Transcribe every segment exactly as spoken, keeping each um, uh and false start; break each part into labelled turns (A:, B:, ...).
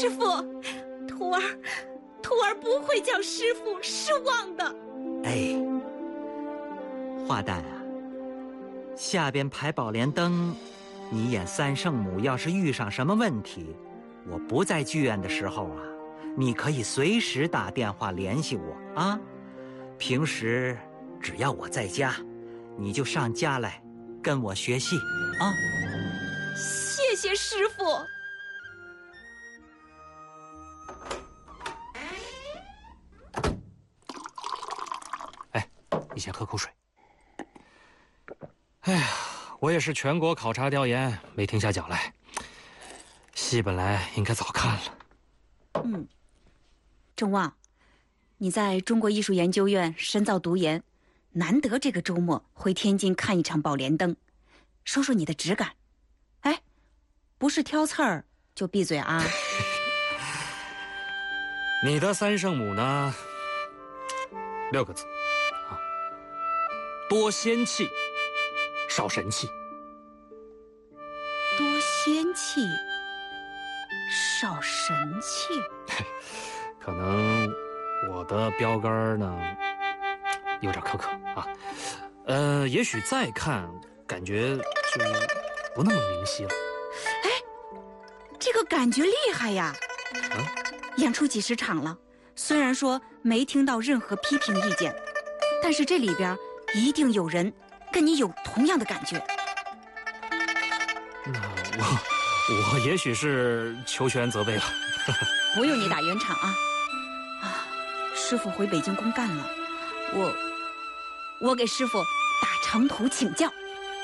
A: 师傅，徒儿，徒儿不会叫师傅失望的。
B: 哎，花旦啊，下边排宝莲灯，你演三圣母，要是遇上什么问题，我不在剧院的时候啊，你可以随时打电话联系我啊。平时只要我在家，你就上家来跟我学戏啊。
A: 谢谢师傅。
C: 哎，你先喝口水。哎呀，我也是全国考察调研，没停下脚来。戏本来应该早看了。
A: 嗯，郑旺，你在中国艺术研究院深造读研，难得这个周末回天津看一场宝莲灯，说说你的直感。哎，不是挑刺儿就闭嘴啊。
C: 你的三圣母呢？六个字啊，多仙气，少神气。
A: 多仙气，少神气。
C: 可能我的标杆呢有点苛刻啊，呃，也许再看感觉就不那么明晰了。
A: 哎，这个感觉厉害呀！
C: 啊，
A: 演出几十场了，虽然说没听到任何批评意见，但是这里边一定有人跟你有同样的感觉。
C: 那我我也许是求全责备了。
A: 不用你打圆场啊！啊，师傅回北京公干了，我我给师傅打长途请教。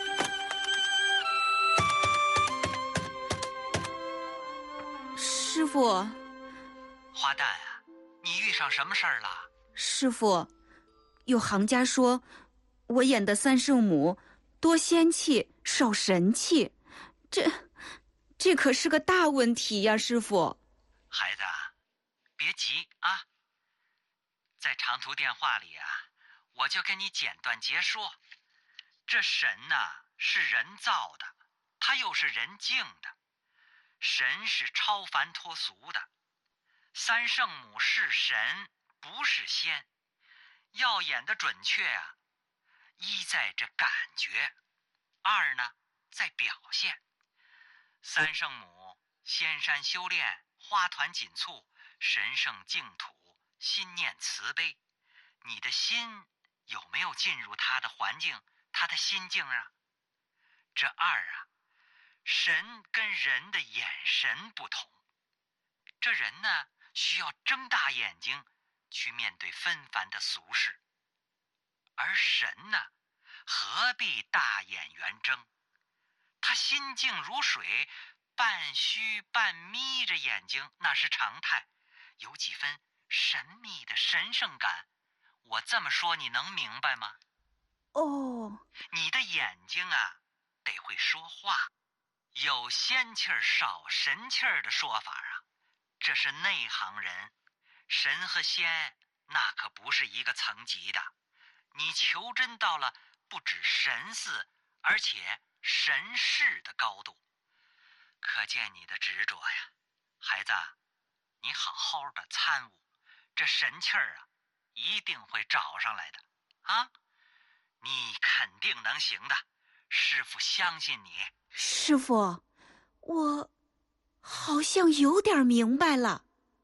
A: 师傅，
B: 花旦啊，你遇上什么事儿了？
A: 师傅，有行家说我演的三圣母多仙气少神气，这这可是个大问题呀，师傅。
B: 孩子，别急啊，在长途电话里啊，我就跟你简短截说，这神呐、啊、是人造的，他又是人敬的，神是超凡脱俗的，三圣母是神不是仙，要演的准确啊，一在这感觉，二呢在表现。三圣母仙山修炼，花团锦簇，神圣净土，心念慈悲，你的心有没有进入他的环境，他的心境啊？这二啊，神跟人的眼神不同，这人呢需要睁大眼睛去面对纷繁的俗事，而神呢何必大眼圆睁，他心静如水，半虚半眯着眼睛，那是常态，有几分神秘的神圣感。我这么说你能明白吗？
A: 哦，
B: 你的眼睛啊得会说话，有仙气儿少神气儿的说法啊，这是内行人。神和仙那可不是一个层级的，你求真到了不止神似而且神似的高度，可见你的执着呀。孩子，你好好的参悟，这神气儿啊一定会找上来的啊，你肯定能行的，师父相信你。
A: 师傅，我好像有点明白了。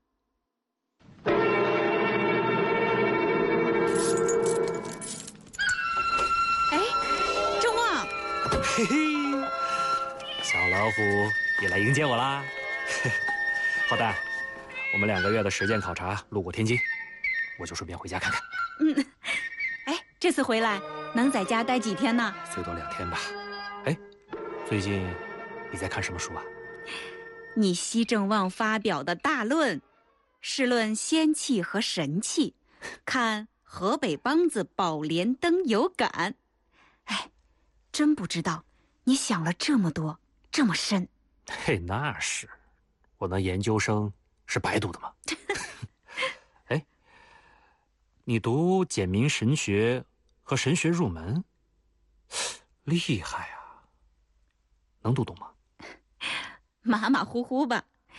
A: 哎，郑旺，
C: 嘿嘿，小老虎也来迎接我啦！好的，我们两个月的实践考察路过天津，我就顺便回家看看。
A: 嗯，哎，这次回来能在家待几天呢？
C: 最多两天吧。哎，最近你在看什么书啊？
A: 你西正旺发表的大论，是论仙气和神气，看河北梆子宝莲灯有感。哎，真不知道你想了这么多，这么深。
C: 嘿，那是，我那研究生是白读的吗？哎，你读简明神学和神学入门，厉害啊！能读懂吗？
A: 马马虎虎吧，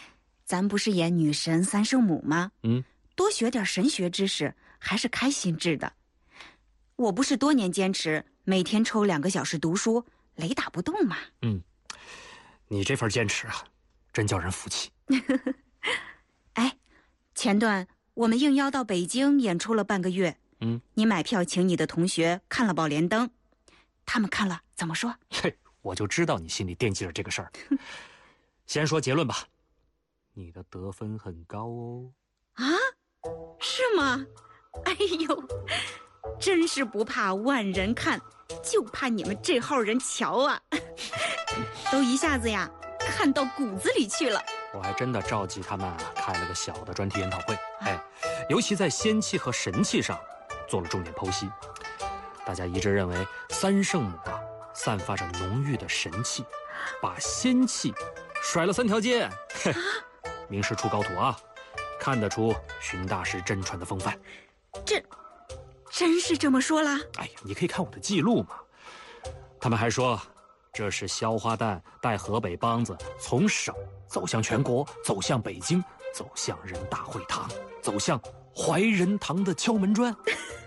A: 咱不是演女神三圣母吗？
C: 嗯，
A: 多学点神学知识还是开心治的。我不是多年坚持每天抽两个小时读书，雷打不动吗？
C: 嗯，你这份坚持啊，真叫人服气。
A: 哎，前段我们应邀到北京演出了半个月，
C: 嗯，
A: 你买票请你的同学看了《宝莲灯》，他们看了怎么说？
C: 嘿，我就知道你心里惦记着这个事儿。先说结论吧，你的得分很高哦。
A: 啊，是吗？哎呦，真是不怕万人看，就怕你们这号人瞧啊！都一下子呀看到骨子里去了。
C: 我还真的召集他们啊开了个小的专题研讨会，哎，尤其在仙气和神气上做了重点剖析。大家一致认为，三圣母啊散发着浓郁的神气，把仙气甩了三条街，嘿，名师出高徒啊，看得出荀大师真传的风范。
A: 这真是这么说啦？
C: 哎呀，你可以看我的记录嘛。他们还说，这是萧花旦带河北梆子从省走向全国，走向北京，走向人大会堂，走向怀仁堂的敲门砖。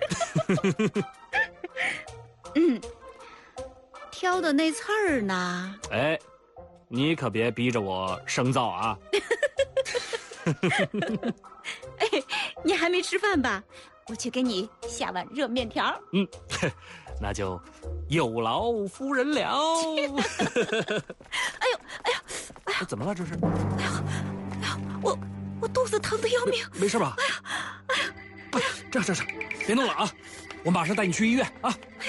A: 嗯，挑的那刺儿呢？
C: 哎，你可别逼着我生造啊！
A: 哎，你还没吃饭吧？我去给你下碗热面条。
C: 嗯，那就有劳夫人了。
A: 哎呦，哎呀，哎呀，
C: 怎么了这是？
A: 哎呀，哎呀，我我肚子疼得要命。
C: 没事吧？哎呀，哎呀，这样这样，别弄了啊！我马上带你去医院啊！
A: 哎